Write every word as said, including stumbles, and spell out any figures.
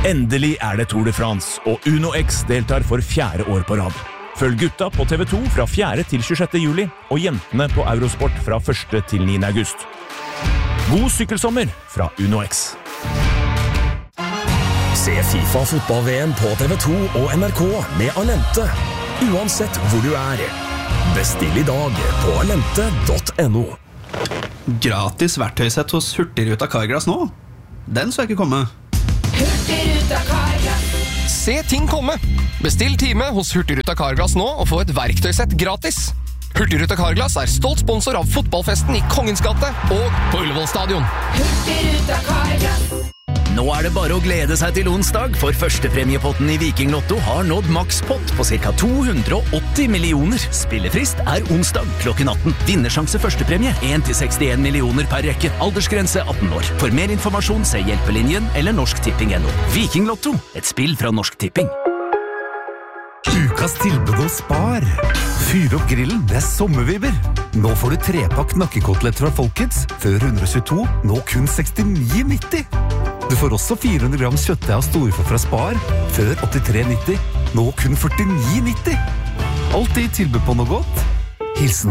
Endelig er det Tour de France, og Uno X deltar for fjerde år på rad. Følg gutta på T V to fra fjerde til tjuesjette juli, og jentene på Eurosport fra første til niende august. God sykkelsommer fra Uno X. Se FIFA fotball-V M på T V to og N R K med Alente, uansett hvor du er. Bestill i dag på alente punktum no. Gratis verktøysett hos Hurtigruta Carglass nå. Den så jeg ikke komme. Hurtigruta Carglass. Se ting komme. Bestill time hos Hurtigruta Carglass nå og få et verktøysett gratis. Hurtigruta Carglass er stolt sponsor av fotballfesten i Kongens gate og på Ullevål stadion. Hurtigruta Carglass. Nå er det bare å glede seg til onsdag, for førstepremiepotten i Viking Lotto har nådd makspott på ca. to hundre og åtti millioner. Spillefrist er onsdag klokken atten. Vinnersjanse førstepremie en til sekstien millioner per rekke. Aldersgrense atten år. For mer informasjon se Hjelpelinjen eller Norsk Tipping punktum no. Viking Lotto, et spill fra Norsk Tipping. Ukas tilbud hos Spar. Fyr opp grillen, det er sommerviber. Nå får du trepakk nakkekoteletter fra Folkets, før hundre og tjueto, nå kun sekstini nitti. Du får også fire hundre gram kjøttdeig av storfe fra Spar, før åttitre nitti, nå kun førtini nitti. Alltid tilbud på noe godt. Hilsen